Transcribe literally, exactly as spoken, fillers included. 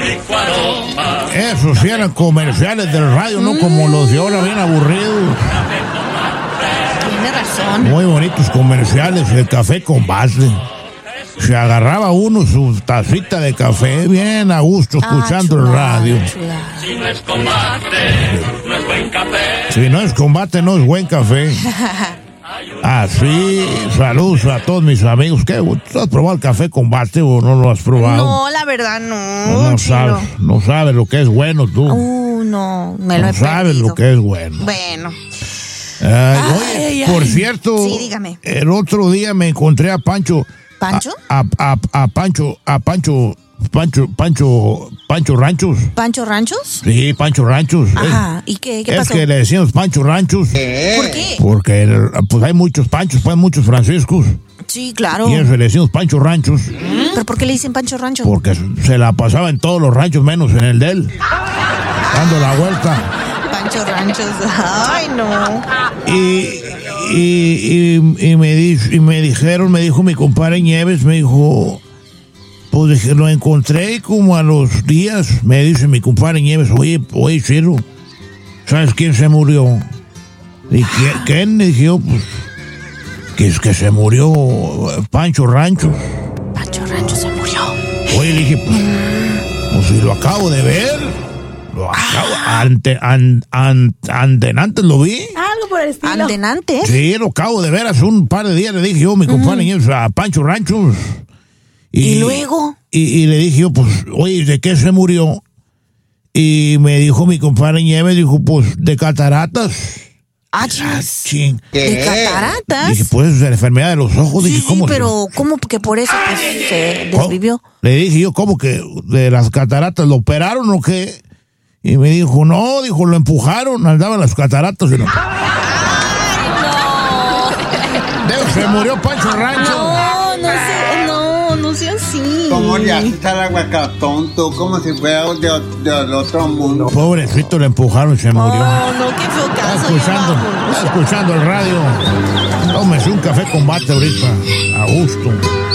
Esos sí eran comerciales del radio, no como los de ahora, bien aburridos. Tiene razón. Muy bonitos comerciales, el café con Basley. Se agarraba uno su tacita de café bien a gusto escuchando Ah, el chulada, radio. chulada. Si no es combate, no es buen café. Si no es combate, no es buen café. Así, saludos a todos mis amigos. ¿Qué? ¿Tú has probado el café con bate o no lo has probado? No, la verdad no. No, no chino. sabes, no sabes lo que es bueno tú. Uh, no, me lo No he sabes perdido. lo que es bueno. Bueno. Ay, Ay, oye, ay, por ay. cierto, Sí, dígame. el otro día me encontré a Pancho. ¿Pancho? A, a, a, a Pancho, a Pancho, Pancho, Pancho, Pancho Ranchos. ¿Pancho Ranchos? Sí, Pancho Ranchos. Ajá. ¿Y qué? ¿Qué es pasó? que le decimos Pancho Ranchos. ¿Por qué? Porque pues hay muchos Panchos, pues muchos Franciscos. Sí, claro. Y eso le decimos Pancho Ranchos. ¿Pero por qué le dicen Pancho Rancho? Porque se la pasaba en todos los ranchos menos en el de él. Dando la vuelta. Pancho Ranchos. Ay, no. Y, y, y, y, me di, y me dijeron, me dijo mi compadre Nieves, me dijo, pues dije, lo encontré como a los días, me dice mi compadre Nieves, oye, oye, Ciro, ¿sabes quién se murió? Y ¿quién? ¿quién? Le dije yo, pues, que es que se murió Pancho Ranchos. Pancho Rancho se murió. Oye, le dije, pues, pues si lo acabo de ver. Lo acabo, ante, an, an, ante, antes lo vi. Algo por el estilo. ¿Andenante? Sí, lo acabo de ver hace un par de días. Le dije yo, mi compadre Nieves, a Pancho Ranchos. ¿Y luego? Y, y le dije yo, pues, oye, ¿de qué se murió? Y me dijo mi compadre Nieves, dijo, pues, de cataratas. Ah, Ah, chis. ching. ¿De cataratas? Dije, pues, de la enfermedad de los ojos. Sí, Dije, sí, ¿cómo se- pero ¿cómo que por eso pues, se ¿Cómo? desvivió? Le dije yo, ¿cómo que de las cataratas lo operaron o qué? Y me dijo, no, dijo, lo empujaron, andaban las cataratas. Y no. Digo, se murió Pancho Rancho. No, no sé, no, no sea así. Como le haces al aguacatón, tú como si fuera de, del otro mundo. Pobrecito, le empujaron y se murió. Oh, no, qué feo Está caso. escuchando, ya vámonos. está escuchando el radio. Tómese un café con bate ahorita, a gusto.